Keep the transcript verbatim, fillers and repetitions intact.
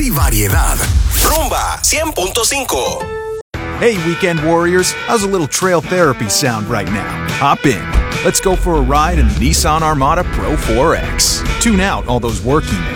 y variedad. Rumba cien punto cinco. Hey, weekend warriors, how's a little trail therapy sound right now? Hop in. Let's go for a ride in the Nissan Armada Pro four X. Tune out all those work emails